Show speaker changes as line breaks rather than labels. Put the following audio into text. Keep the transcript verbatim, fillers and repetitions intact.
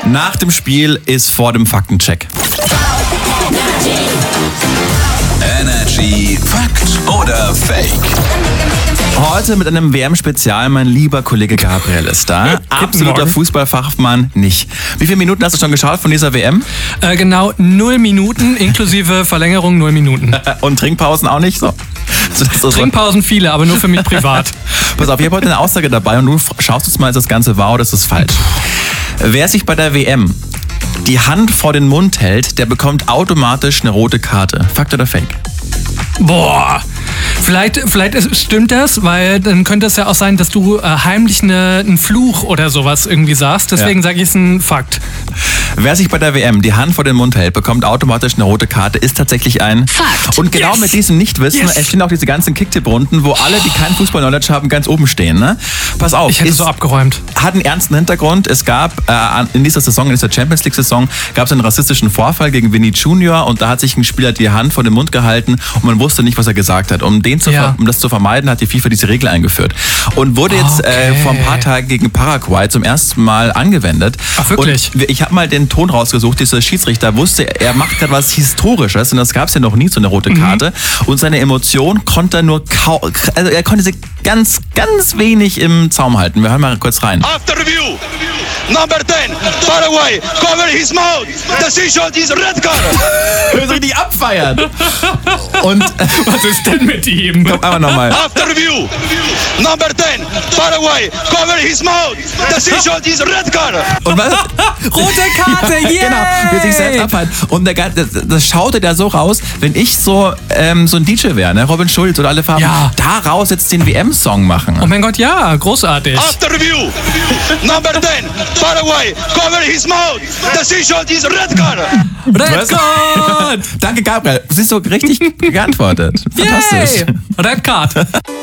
Nach dem Spiel ist vor dem Faktencheck.
Energy Fakt oder Fake?
Heute mit einem W M-Spezial, mein lieber Kollege Gabriel ist da. Absoluter
Morgen.
Fußballfachmann nicht. Wie viele Minuten hast du schon geschaut von dieser W M?
Äh, genau, null Minuten, inklusive Verlängerung null Minuten.
Und Trinkpausen auch nicht? So. So, das ist so.
Trinkpausen viele, aber nur für mich privat.
Pass auf, ich habe heute eine Aussage dabei und du schaust jetzt mal, ist das Ganze wahr oder ist das falsch? Wer sich bei der W M die Hand vor den Mund hält, der bekommt automatisch eine rote Karte. Fakt oder Fake?
Boah, vielleicht, vielleicht ist, stimmt das, weil dann könnte es ja auch sein, dass du äh, heimlich eine, einen Fluch oder sowas irgendwie sagst. Deswegen
Ja.
sage ich es ein Fakt.
Wer sich bei der W M die Hand vor den Mund hält, bekommt automatisch eine rote Karte, ist tatsächlich ein
Fakt.
Und genau
Yes.
mit diesem Nichtwissen
Yes.
entstehen auch diese ganzen Kicktipp-Runden, wo alle, die kein Fußball-Knowledge haben, ganz oben stehen. Ne? Pass auf,
Ich hätte
ist,
so abgeräumt.
hat einen ernsten Hintergrund. Es gab äh, in dieser Saison, in dieser Champions League-Saison, gab es einen rassistischen Vorfall gegen Vinny Junior und da hat sich ein Spieler die Hand vor den Mund gehalten und man wusste nicht, was er gesagt hat. Um, den zu
Ja.
ver- um das zu vermeiden, hat die FIFA diese Regel eingeführt. Und wurde jetzt äh,
Okay.
vor ein paar Tagen gegen Paraguay zum ersten Mal angewendet.
Ach, wirklich?
Und ich habe mal den Ton rausgesucht, dieser Schiedsrichter wusste, er macht gerade was Historisches und das gab es ja noch nie, so eine rote Karte. Und seine Emotion konnte er nur kaum, also er konnte sie ganz, ganz wenig im Zaum halten. Wir hören mal kurz rein.
After review, number ten, Paraguay, cover his mouth. Decision is red card.
Wir müssen richtig abfeiern. Und
Was ist denn mit ihm?
aber nochmal.
After review, number ten, Paraguay, cover his mouth. Decision is red card.
Und was?
Rote Karte, yeah!
Genau, will sich selbst abhalten. Und der, das, das schaute da so raus, wenn ich so, ähm, so ein D J wäre, ne? Robin Schulz oder alle Farben,
Ja.
da raus jetzt den W M-Song machen.
Oh mein Gott, ja, großartig.
After review, number ten, Paraguay, cover his mouth. Decision is red card.
Red
Was?
Card!
Danke, Gabriel. Du siehst so richtig geantwortet. Fantastisch.
Yay! Red Card.